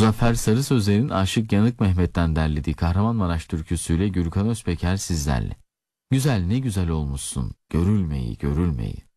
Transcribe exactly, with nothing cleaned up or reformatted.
Zafer Sarı Sözler'in Aşık Yanık Mehmet'ten derlediği Kahramanmaraş türküsüyle Gürkan Özpeker sizlerle. Güzel ne güzel olmuşsun, görülmeyi görülmeyi.